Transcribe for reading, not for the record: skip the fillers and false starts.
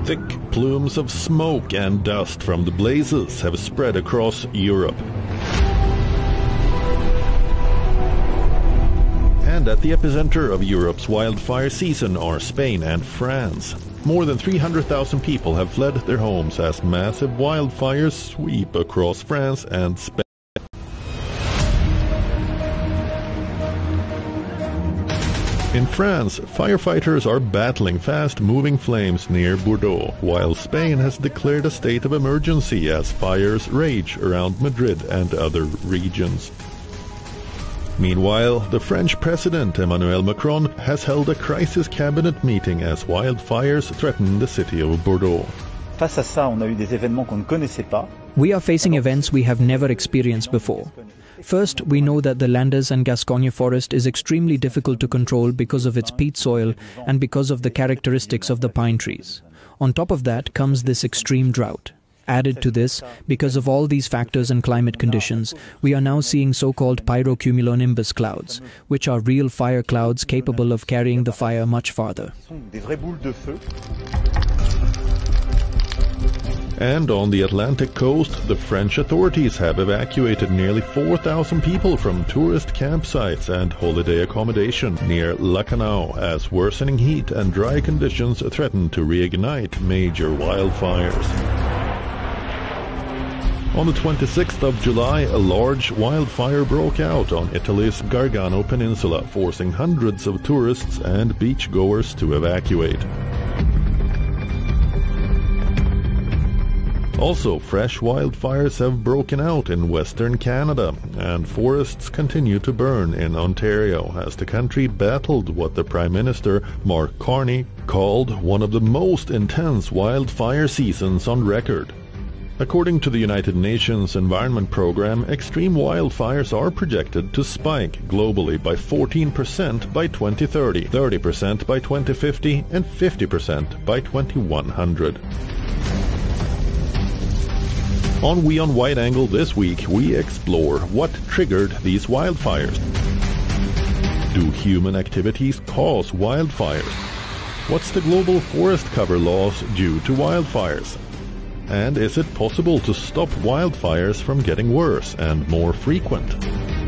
Thick plumes of smoke and dust from the blazes have spread across Europe. And at the epicenter of Europe's wildfire season are Spain and France. More than 300,000 people have fled their homes as massive wildfires sweep across France and Spain. In France, firefighters are battling fast-moving flames near Bordeaux, while Spain has declared a state of emergency as fires rage around Madrid and other regions. Meanwhile, the French President Emmanuel Macron has held a crisis cabinet meeting as wildfires threaten the city of Bordeaux. Face à ça, on a eu des événements qu'on ne connaissait pas. We are facing events we have never experienced before. First, we know that the Landes and Gascogne forest is extremely difficult to control because of its peat soil and because of the characteristics of the pine trees. On top of that comes this extreme drought. Added to this, because of all these factors and climate conditions, we are now seeing so-called pyrocumulonimbus clouds, which are real fire clouds capable of carrying the fire much farther. And on the Atlantic coast, the French authorities have evacuated nearly 4,000 people from tourist campsites and holiday accommodation near Lacanau as worsening heat and dry conditions threaten to reignite major wildfires. On the 26th of July, a large wildfire broke out on Italy's Gargano Peninsula, forcing hundreds of tourists and beachgoers to evacuate. Also, fresh wildfires have broken out in Western Canada, and forests continue to burn in Ontario as the country battled what the Prime Minister, Mark Carney, called one of the most intense wildfire seasons on record. According to the United Nations Environment Programme, extreme wildfires are projected to spike globally by 14% by 2030, 30% by 2050, and 50% by 2100. On We on Wide Angle this week, we explore what triggered these wildfires. Do human activities cause wildfires? What's the global forest cover loss due to wildfires? And is it possible to stop wildfires from getting worse and more frequent?